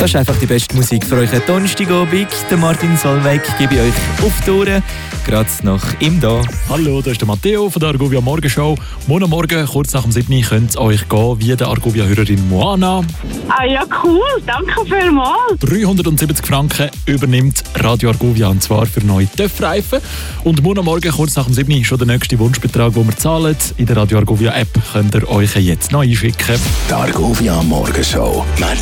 Das ist einfach die beste Musik für euch. Donnerstagabend, der Martin Solveig, gebe ich euch auf die Ohren. Gerade nach ihm da. Hallo, das ist der Matteo von der Argovia Morgenshow. Morgen Morgen, kurz nach dem 7. könnt es euch gehen wie der Argovia-Hörerin Moana. Ah ja, cool. Danke vielmals. 370 Franken übernimmt Radio Argovia, und zwar für neue TÜV-Reifen. Und morgen Morgen, kurz nach dem 7. schon der nächste Wunschbetrag, den wir zahlen. In der Radio Argovia App könnt ihr euch jetzt noch einschicken. Die Argovia Morgenshow.